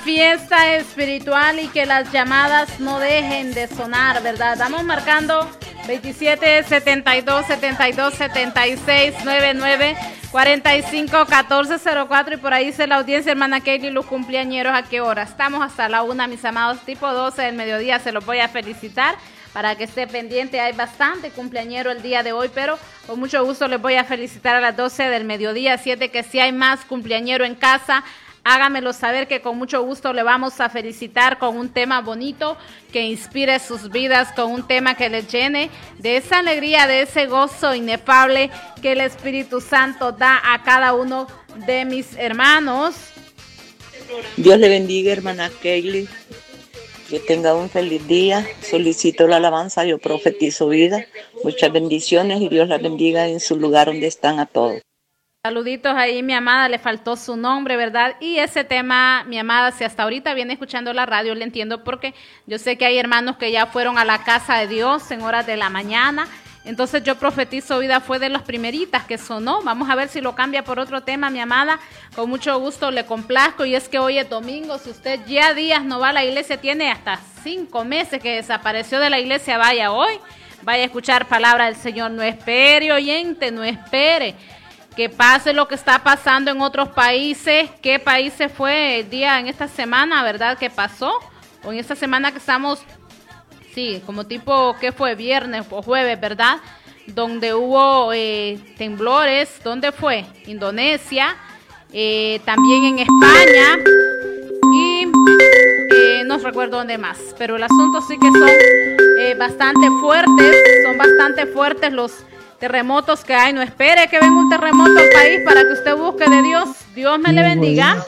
Fiesta espiritual y que las llamadas no dejen de sonar, ¿verdad? Estamos marcando 27 72 72 76 99 45 14 04 y por ahí dice la audiencia, hermana Kelly, los cumpleañeros, ¿a qué hora? Estamos hasta la 1, mis amados, tipo 12 del mediodía, se los voy a felicitar para que esté pendiente. Hay bastante cumpleañero el día de hoy, pero con mucho gusto les voy a felicitar a las 12 del mediodía, 7, que si hay más cumpleañero en casa, hágamelo saber que con mucho gusto le vamos a felicitar con un tema bonito que inspire sus vidas, con un tema que les llene de esa alegría, de ese gozo inefable que el Espíritu Santo da a cada uno de mis hermanos. Dios le bendiga, hermana Kelly. Que tenga un feliz día. Solicito la alabanza, yo profetizo vida. Muchas bendiciones y Dios la bendiga en su lugar donde están a todos. Saluditos ahí, mi amada, le faltó su nombre, ¿verdad? Y ese tema, mi amada, si hasta ahorita viene escuchando la radio, le entiendo porque yo sé que hay hermanos que ya fueron a la casa de Dios en horas de la mañana. Entonces yo profetizo vida, fue de las primeritas que sonó. Vamos a ver si lo cambia por otro tema, mi amada. Con mucho gusto le complazco. Y es que hoy es domingo, si usted ya días no va a la iglesia, tiene hasta 5 meses que desapareció de la iglesia, vaya hoy. Vaya a escuchar palabra del Señor. No espere, oyente, no espere que pase lo que está pasando en otros países. ¿Qué países fue el día en esta semana, verdad? ¿Qué pasó? O en esta semana que estamos, sí, como tipo, ¿qué fue? Viernes o jueves, ¿verdad? Donde hubo temblores. ¿Dónde fue? Indonesia, también en España y no recuerdo dónde más. Pero el asunto sí que son bastante fuertes los terremotos que hay. No espere que venga un terremoto al país para que usted busque de Dios. Dios me le bendiga.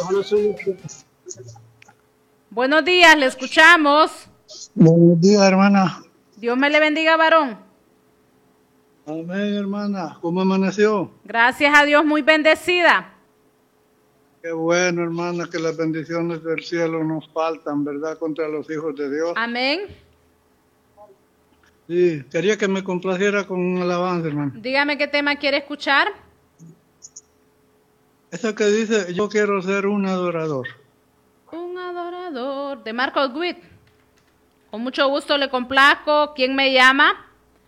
Buenos días, le escuchamos. Buenos días, hermana. Dios me le bendiga, varón. Amén, hermana. ¿Cómo amaneció? Gracias a Dios, muy bendecida. Qué bueno, hermana, que las bendiciones del cielo nos faltan, ¿verdad? Contra los hijos de Dios. Amén. Sí, quería que me complaciera con un alabanza, hermano. Dígame qué tema quiere escuchar. Esa que dice, yo quiero ser un adorador. Un adorador, de Marcos Witt. Con mucho gusto le complazco. ¿Quién me llama?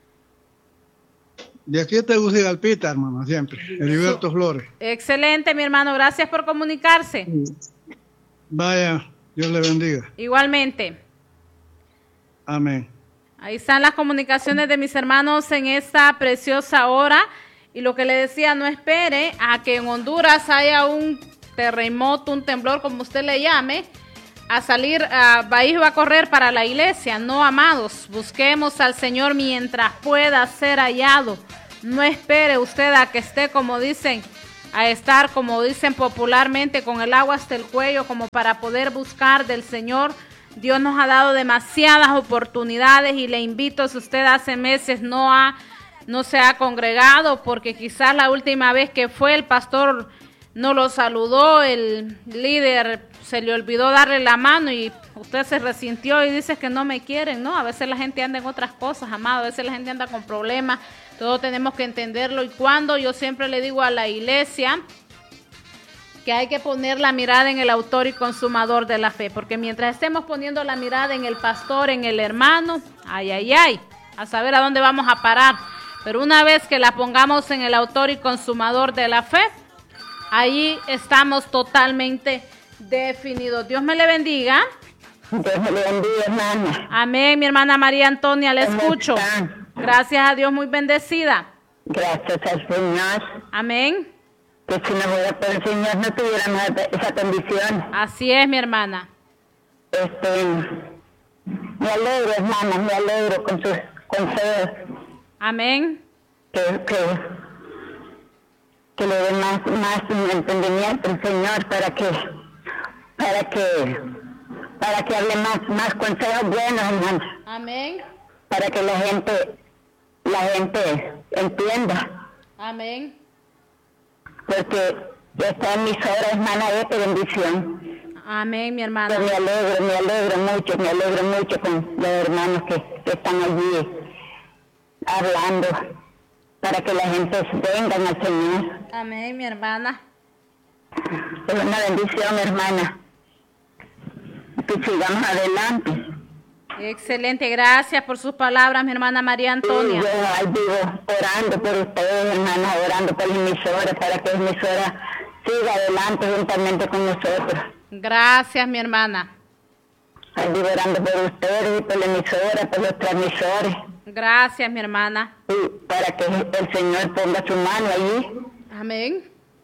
De aquí te Tegucigalpita, hermano, siempre. Heriberto Flores. Excelente, mi hermano. Gracias por comunicarse. Vaya, Dios le bendiga. Igualmente. Amén. Ahí están las comunicaciones de mis hermanos en esta preciosa hora. Y lo que le decía, no espere a que en Honduras haya un terremoto, un temblor, como usted le llame, a salir, va a correr para la iglesia. No, amados, busquemos al Señor mientras pueda ser hallado. No espere usted a que esté, como dicen, a estar, como dicen popularmente, con el agua hasta el cuello, como para poder buscar del Señor. Dios nos ha dado demasiadas oportunidades y le invito, si usted hace meses no se ha congregado, porque quizás la última vez que fue el pastor no lo saludó, el líder se le olvidó darle la mano y usted se resintió y dice que no me quieren, ¿no? A veces la gente anda en otras cosas, amado, a veces la gente anda con problemas, todos tenemos que entenderlo. Y cuando yo siempre le digo a la iglesia que hay que poner la mirada en el autor y consumador de la fe, porque mientras estemos poniendo la mirada en el pastor, en el hermano, a saber a dónde vamos a parar. Pero una vez que la pongamos en el autor y consumador de la fe, ahí estamos totalmente definidos. Dios me le bendiga. Dios me le bendiga, hermana. Amén, mi hermana María Antonia, le escucho. Gracias a Dios, muy bendecida. Gracias al Señor. Amén. Que si no fuera por el Señor no tuviéramos esa condición. Así es, mi hermana. Me alegro, hermana, me alegro con sus consejos. Amén. Que le dé más entendimiento al Señor para que hable más consejos buenos, hermana. Amén. Para que la gente entienda. Amén. Porque esta emisora, hermana, es de bendición. Amén, mi hermana. Yo me alegro mucho con los hermanos que están allí hablando para que la gente venga al Señor. Amén, mi hermana. Es una bendición, hermana. que sigamos adelante. Excelente, gracias por sus palabras, mi hermana María Antonia. Sí, yo ahí vivo orando por ustedes, hermanos, orando por la emisora, para que la emisora siga adelante juntamente con nosotros. Gracias, mi hermana. Ahí vivo orando por ustedes y por la emisora, por los transmisores. Gracias, mi hermana. Sí, para que el Señor ponga su mano allí. Amén.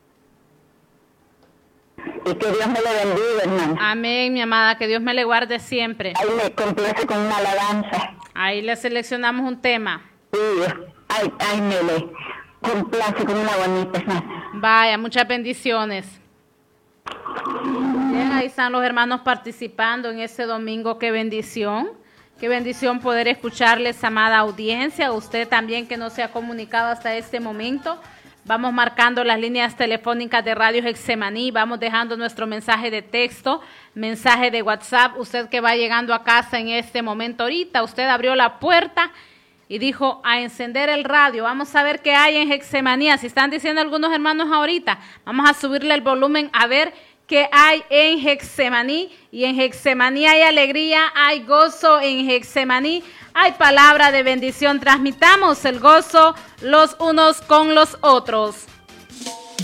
Y que Dios me le bendiga, hermano. Amén, mi amada, que Dios me le guarde siempre. Ahí me complace con una alabanza. Ahí le seleccionamos un tema. Sí, ahí me le complace con una bonita, hermano. Vaya, muchas bendiciones. Bien, ahí están los hermanos participando en este domingo. Qué bendición. Qué bendición poder escucharles, amada audiencia. Usted también que no se ha comunicado hasta este momento. Vamos marcando las líneas telefónicas de Radio Getsemaní, vamos dejando nuestro mensaje de texto, mensaje de WhatsApp. Usted que va llegando a casa en este momento ahorita, usted abrió la puerta y dijo a encender el radio. Vamos a ver qué hay en Getsemaní. Si están diciendo algunos hermanos ahorita, vamos a subirle el volumen a ver qué hay en Getsemaní. Y en Getsemaní hay alegría, hay gozo en Getsemaní. Hay palabra de bendición, transmitamos el gozo los unos con los otros.